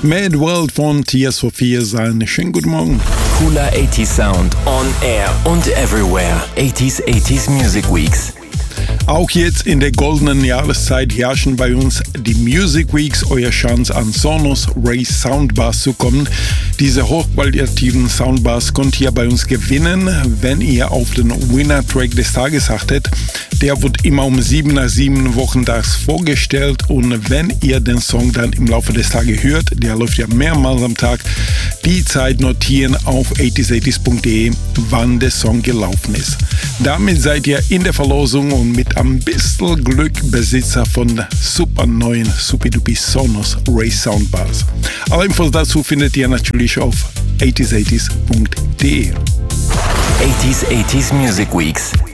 Mad World von Tears for Fears. Einen schönen guten Morgen. Cooler 80s Sound on air und everywhere. 80s Music Weeks. Auch jetzt in der goldenen Jahreszeit herrschen bei uns die Music Weeks, euer Chance an Sonos Race Soundbars zu kommen. Diese hochqualitativen Soundbars könnt ihr bei uns gewinnen, wenn ihr auf den Winner-Track des Tages achtet. Der wird immer um 7 nach 7 wochentags vorgestellt und wenn ihr den Song dann im Laufe des Tages hört, der läuft ja mehrmals am Tag, die Zeit notieren auf 80s80s.de, wann der Song gelaufen ist. Damit seid ihr in der Verlosung und mit ein bisschen Glück Besitzer von super neuen Supidupi Sonos Race Soundbars. Alle Infos dazu findet ihr natürlich auf 80s80s.de. 80s Music Weeks